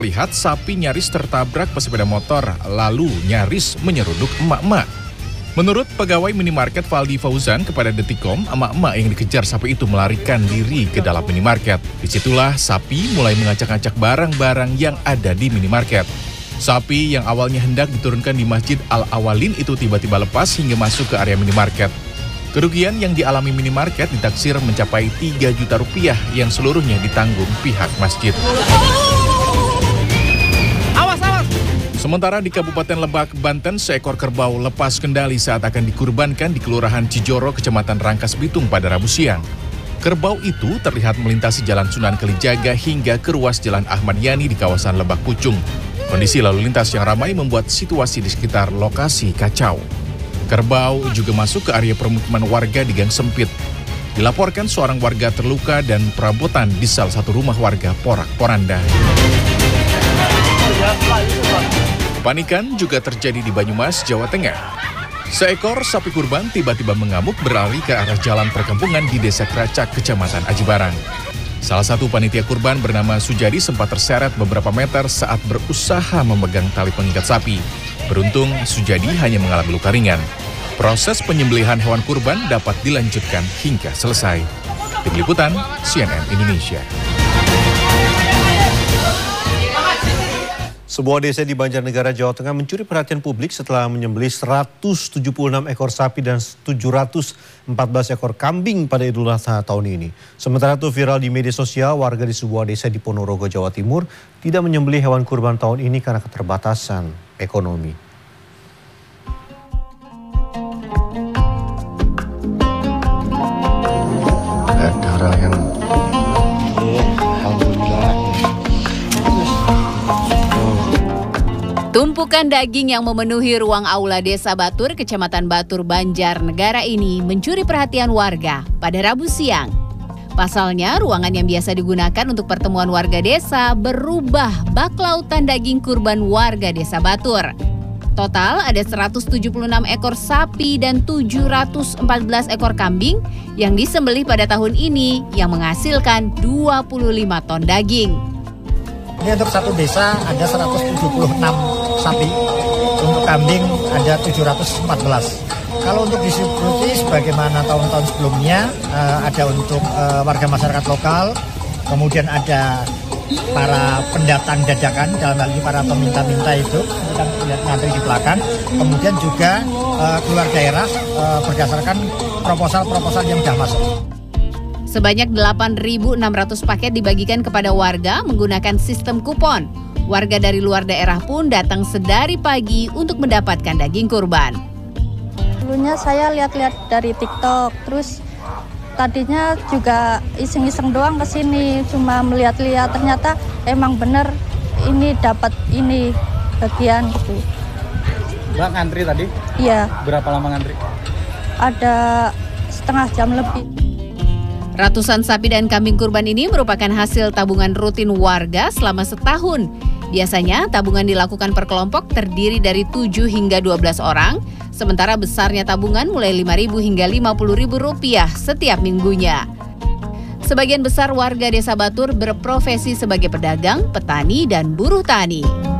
Lihat sapi nyaris tertabrak pesepeda motor, lalu nyaris menyeruduk emak-emak. Menurut pegawai minimarket Valdi Fauzan kepada Detikcom, emak-emak yang dikejar sapi itu melarikan diri ke dalam minimarket. Disitulah sapi mulai mengacak-acak barang-barang yang ada di minimarket. Sapi yang awalnya hendak diturunkan di Masjid Al-Awalin itu tiba-tiba lepas hingga masuk ke area minimarket. Kerugian yang dialami minimarket ditaksir mencapai 3 juta rupiah yang seluruhnya ditanggung pihak masjid. Sementara di Kabupaten Lebak, Banten, seekor kerbau lepas kendali saat akan dikurbankan di Kelurahan Cijoro, Kecamatan Rangkas Bitung pada Rabu siang. Kerbau itu terlihat melintasi Jalan Sunan Kalijaga hingga ke ruas Jalan Ahmad Yani di kawasan Lebak Pucung. Kondisi lalu lintas yang ramai membuat situasi di sekitar lokasi kacau. Kerbau juga masuk ke area permukiman warga di gang sempit. Dilaporkan seorang warga terluka dan perabotan di salah satu rumah warga porak-poranda. Kepanikan juga terjadi di Banyumas, Jawa Tengah. Seekor sapi kurban tiba-tiba mengamuk berlari ke arah jalan perkampungan di Desa Keracak, Kecamatan Aji Barang. Salah satu panitia kurban bernama Sujadi sempat terseret beberapa meter saat berusaha memegang tali pengikat sapi. Beruntung, Sujadi hanya mengalami luka ringan. Proses penyembelihan hewan kurban dapat dilanjutkan hingga selesai. Tim Liputan, CNN Indonesia. Sebuah desa di Banjarnegara, Jawa Tengah mencuri perhatian publik setelah menyembelih 176 ekor sapi dan 714 ekor kambing pada Idul Adha tahun ini. Sementara itu viral di media sosial, warga di sebuah desa di Ponorogo, Jawa Timur tidak menyembelih hewan kurban tahun ini karena keterbatasan ekonomi. Darah yang Tumpukan daging yang memenuhi ruang aula Desa Batur, Kecamatan Batur, Banjarnegara ini mencuri perhatian warga pada Rabu siang. Pasalnya, ruangan yang biasa digunakan untuk pertemuan warga desa berubah bak lautan daging kurban warga Desa Batur. Total ada 176 ekor sapi dan 714 ekor kambing yang disembelih pada tahun ini yang menghasilkan 25 ton daging. Ini untuk satu desa ada 176 sapi, untuk kambing ada 714. Kalau untuk distribusi sebagaimana tahun-tahun sebelumnya, ada untuk warga masyarakat lokal, kemudian ada para pendatang dadakan, dalam hal ini para peminta-minta itu, kita lihat ngantri di belakang, kemudian juga keluar daerah berdasarkan proposal-proposal yang sudah masuk. Sebanyak 8.600 paket dibagikan kepada warga menggunakan sistem kupon. Warga dari luar daerah pun datang sedari pagi untuk mendapatkan daging kurban. Dulunya saya lihat-lihat dari TikTok, terus tadinya juga iseng-iseng doang ke sini, cuma melihat-lihat, ternyata emang bener ini dapat ini bagian gitu. Mbak ngantri tadi? Iya. Berapa lama ngantri? Ada setengah jam lebih. Ratusan sapi dan kambing kurban ini merupakan hasil tabungan rutin warga selama setahun. Biasanya tabungan dilakukan per kelompok terdiri dari 7 hingga 12 orang, sementara besarnya tabungan mulai Rp5.000 hingga Rp50.000 setiap minggunya. Sebagian besar warga Desa Batur berprofesi sebagai pedagang, petani, dan buruh tani.